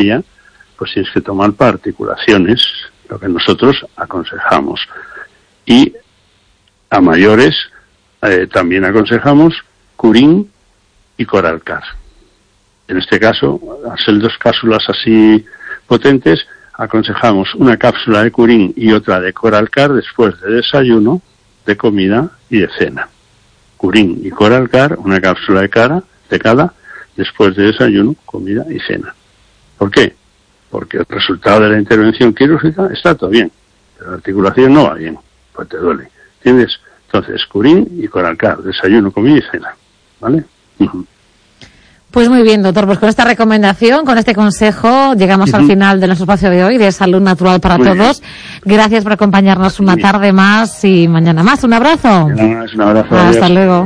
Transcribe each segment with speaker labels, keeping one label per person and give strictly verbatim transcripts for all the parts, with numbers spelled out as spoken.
Speaker 1: ella, pues tienes que tomar para articulaciones, lo que nosotros aconsejamos. Y a mayores eh, también aconsejamos Curín y Coralcar. En este caso, al ser dos cápsulas así potentes, aconsejamos una cápsula de Curín y otra de Coralcar después de desayuno, de comida y de cena. Curín y Coralcar, una cápsula de cara, de cada, después de desayuno, comida y cena. ¿Por qué? Porque el resultado de la intervención quirúrgica está todo bien, pero la articulación no va bien, pues te duele. ¿Entiendes? Entonces, Curín y Coralcar, desayuno, comida y cena. ¿Vale? Uh-huh.
Speaker 2: Pues muy bien, doctor, pues con esta recomendación, con este consejo, llegamos uh-huh. al final de nuestro espacio de hoy, de Salud Natural para muy Todos. Bien. Gracias por acompañarnos una bien. tarde más y mañana más. Un abrazo.
Speaker 1: Mañana más, un abrazo.
Speaker 2: Hasta adiós. luego.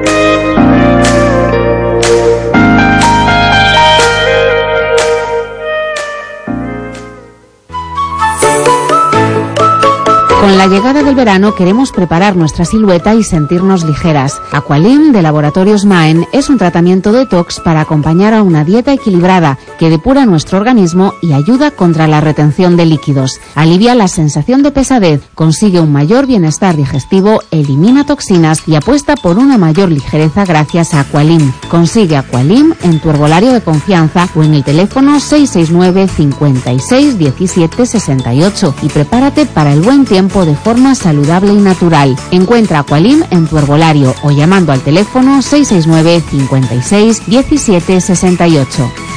Speaker 3: Con la llegada del verano queremos preparar nuestra silueta y sentirnos ligeras. Aqualim de Laboratorios Maen es un tratamiento detox para acompañar a una dieta equilibrada que depura nuestro organismo y ayuda contra la retención de líquidos. Alivia la sensación de pesadez, consigue un mayor bienestar digestivo, elimina toxinas y apuesta por una mayor ligereza gracias a Aqualim. Consigue Aqualim en tu herbolario de confianza o en el teléfono seis seis nueve, cincuenta y seis, diecisiete, sesenta y ocho y prepárate para el buen tiempo de forma saludable y natural. Encuentra Aqualim en tu herbolario o llamando al teléfono seis seis nueve, cincuenta y seis, diecisiete, sesenta y ocho.